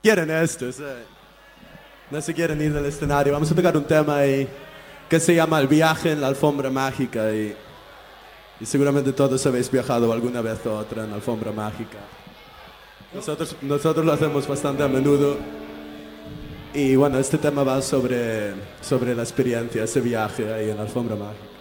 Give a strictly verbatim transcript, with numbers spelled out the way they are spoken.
quieren esto, ¿sí? No se quieren ir del escenario. Vamos a tocar un tema ahí que se llama El viaje en la alfombra mágica y, y seguramente todos habéis viajado alguna vez o otra en la alfombra mágica. Nosotros, nosotros lo hacemos bastante a menudo y bueno, este tema va sobre, sobre la experiencia, ese viaje ahí en la alfombra mágica.